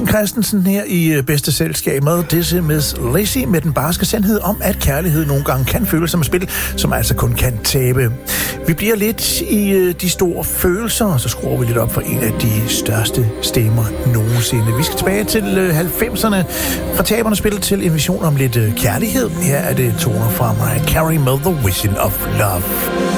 Christensen her i bedste selskab med Dizzy Miss Lizzy med den barske sandhed om, at kærlighed nogle gange kan føles som et spil, som altså kun kan tabe. Vi bliver lidt i de store følelser, og så skruer vi lidt op for en af de største stemmer nogensinde. Vi skal tilbage til 90'erne, fra taberne spillet til en vision om lidt kærlighed. Her er det toner fra Mariah Carey med The Vision of Love.